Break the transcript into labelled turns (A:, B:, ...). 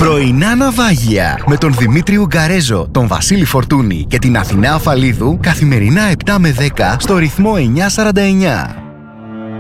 A: Πρωινά ναυάγια με τον Δημήτρη Ουγκαρέζο, τον Βασίλη Φορτούνη και την Αθηνά Αφαλίδου καθημερινά 7 με 10 στο ρυθμό 949.